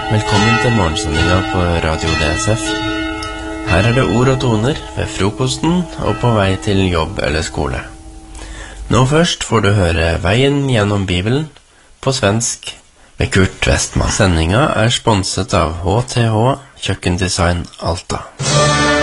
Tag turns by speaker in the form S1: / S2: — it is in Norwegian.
S1: Velkommen til morgensendinga på Radio DSF. Her det ord og toner ved frokosten og på vei til jobb eller skole. Nå først får du høre Veien gjennom Bibelen på svensk med Kurt Westman. Sendinga sponset av HTH Kjøkkendesign Alta.